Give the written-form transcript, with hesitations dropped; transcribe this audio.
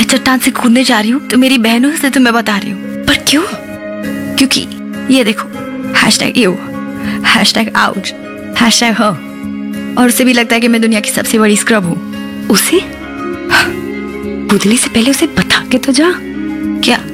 चट्टान से कूदने जा रही हूँ तो मेरी बहनों से तुम्हें बता रही हूँ। पर क्यों? क्योंकि ये देखो, #you, #ouch, #her, और उसे भी लगता है कि मैं दुनिया की सबसे बड़ी स्क्रब हूँ। उसे? कूदने से पहले उसे बता के तो जा। क्या?